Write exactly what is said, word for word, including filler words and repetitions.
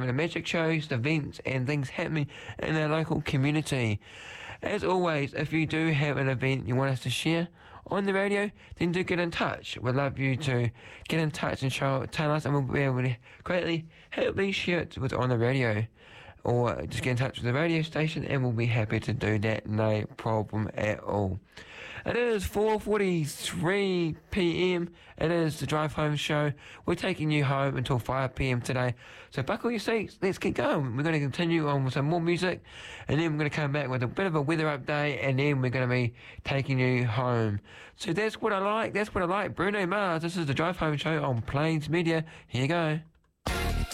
the magic shows, the events and things happening in our local community. As always, if you do have an event you want us to share on the radio, then do get in touch. We'd love you to get in touch and show, tell us, and we'll be able to greatly help you share it with on the radio. Or just get in touch with the radio station and we'll be happy to do that, no problem at all. It is four forty-three p.m. It is the Drive Home Show. We're taking you home until five p.m. today. So buckle your seats, let's get going. We're going to continue on with some more music and then we're going to come back with a bit of a weather update and then we're going to be taking you home. So that's what I like, that's what I like. Bruno Mars, this is the Drive Home Show on Plains Media. Here you go.